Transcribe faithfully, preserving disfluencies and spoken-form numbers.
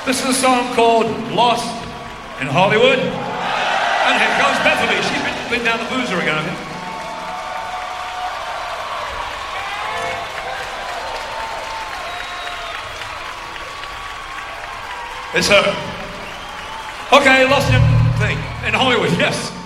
This is a song called Lost in Hollywood. And here goes Beverly. She's been, been down the boozer again, I think. It's her. Okay, Lost in thing in Hollywood, yes.